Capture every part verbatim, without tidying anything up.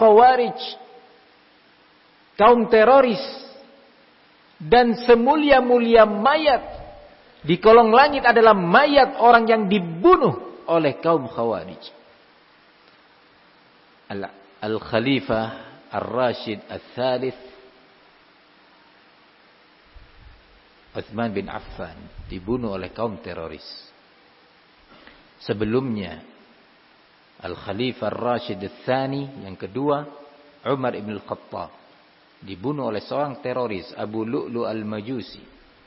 khawarij, kaum teroris, dan semulia-mulia mayat di kolong langit adalah mayat orang yang dibunuh oleh kaum khawarij. Al-Khalifah Ar-Rashid Al-Thalith Uthman bin Affan dibunuh oleh kaum teroris. Sebelumnya Al-Khalifah Ar-Rashid Al-Thani yang kedua, Umar ibn Al-Khattab, dibunuh oleh seorang teroris, Abu Lu'lu' Al-Majusi.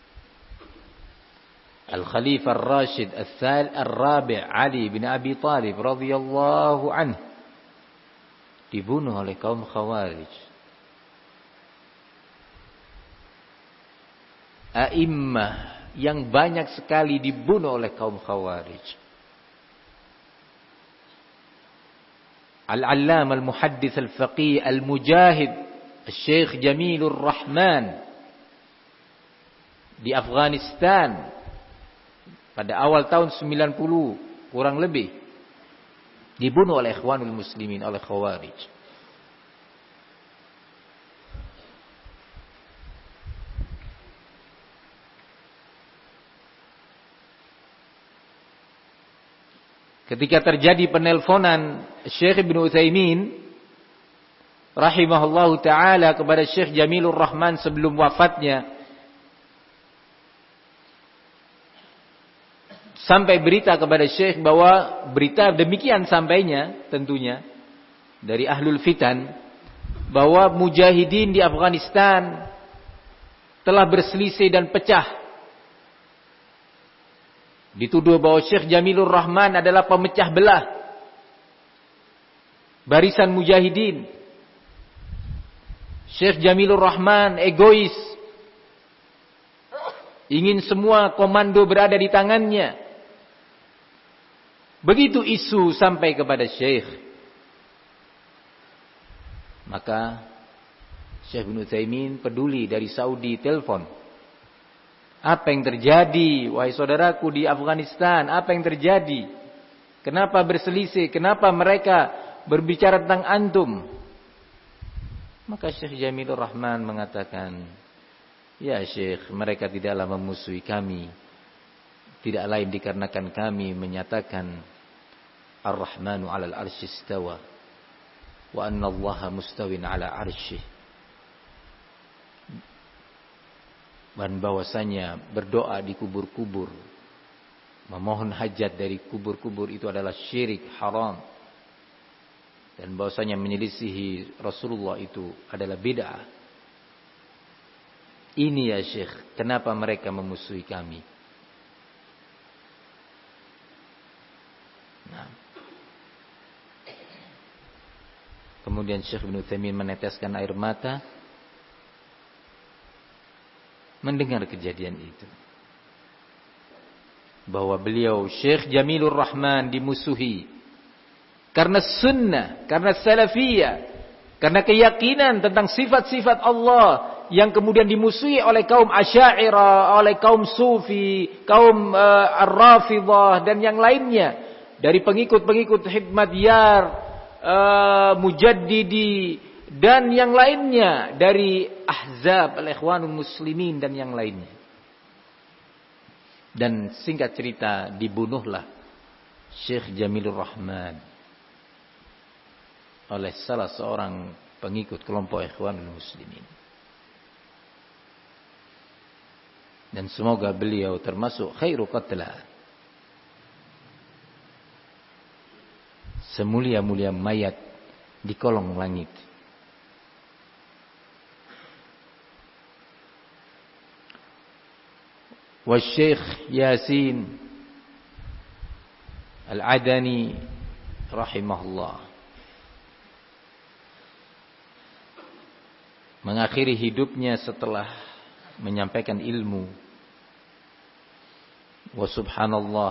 Al-Khalifah Ar-Rashid Al-Rabi' Ali bin Abi Talib radhiyallahu anhu dibunuh oleh kaum Khawarij. A'immah yang banyak sekali dibunuh oleh kaum Khawarij. Al-Allam Al-Muhaddits Al-Faqih Al-Mujahid Syekh Jamilur Rahman di Afghanistan pada awal tahun sembilan puluh kurang lebih dibunuh oleh Ikhwanul Muslimin, oleh Khawarij. Ketika terjadi penelponan Syekh Ibnu Utsaimin rahimahullahu taala kepada Syekh Jamilur Rahman sebelum wafatnya, sampai berita kepada Syekh bahwa berita demikian sampainya tentunya dari ahlul fitan bahwa mujahidin di Afghanistan telah berselisih dan pecah. Dituduh bahwa Syekh Jamilur Rahman adalah pemecah belah barisan mujahidin. Syekh Jamilur Rahman egois, ingin semua komando berada di tangannya. Begitu isu sampai kepada Syekh, maka Syekh Ibnu Utsaimin peduli dari Saudi telepon. Apa yang terjadi, wahai saudaraku di Afghanistan? Apa yang terjadi? Kenapa berselisih? Kenapa mereka berbicara tentang antum? Maka Syekh Jamilur Rahman mengatakan, ya Syekh, mereka tidaklah memusuhi kami. Tidak lain dikarenakan kami menyatakan Ar-Rahmanu 'alal 'arsy istawa wa anna Allaha mustawin 'ala 'arsyih. Dan bahwasanya berdoa di kubur-kubur, memohon hajat dari kubur-kubur itu adalah syirik, haram. Dan bahwasanya menyelisihi Rasulullah itu adalah bid'ah. Ini ya Syekh, kenapa mereka memusuhi kami? Nah. Kemudian Syekh Ibnu Utsaimin meneteskan air mata mendengar kejadian itu, bahwa beliau Syekh Jamilur Rahman dimusuhi karena sunnah, karena salafiyah, karena keyakinan tentang sifat-sifat Allah, yang kemudian dimusuhi oleh kaum Asy'ariyah, oleh kaum Sufi, kaum uh, Ar-Rafidhah dan yang lainnya dari pengikut-pengikut Hikmatyar, uh, Mujaddidi dan yang lainnya dari Ahzab Al-Ikhwanul Muslimin dan yang lainnya. Dan singkat cerita, dibunuhlah Syekh Jamilur Rahman oleh salah seorang pengikut kelompok Ikhwanul Muslimin. Dan semoga beliau termasuk khairu qatla, semulia-mulia mayat di kolong langit. Syekh Yasin Al-Adani rahimahullah mengakhiri hidupnya setelah menyampaikan ilmu. Wa subhanallah,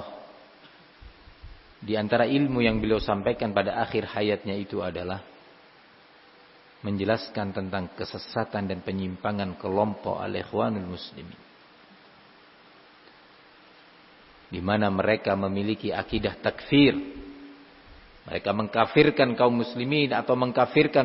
di antara ilmu yang beliau sampaikan pada akhir hayatnya itu adalah menjelaskan tentang kesesatan dan penyimpangan kelompok Al-Ikhwanul Muslimin, di mana mereka memiliki akidah takfir. Mereka mengkafirkan kaum muslimin atau mengkafirkan